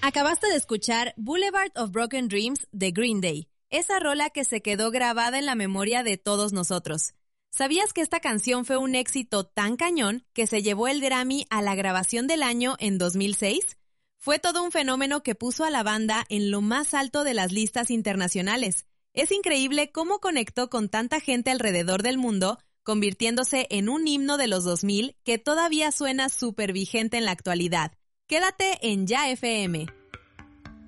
Acabaste de escuchar Boulevard of Broken Dreams de Green Day, esa rola que se quedó grabada en la memoria de todos nosotros. ¿Sabías que esta canción fue un éxito tan cañón que se llevó el Grammy a la grabación del año en 2006? Fue todo un fenómeno que puso a la banda en lo más alto de las listas internacionales. Es increíble cómo conectó con tanta gente alrededor del mundo, convirtiéndose en un himno de los 2000 que todavía suena súper vigente en la actualidad. Quédate en Ya FM.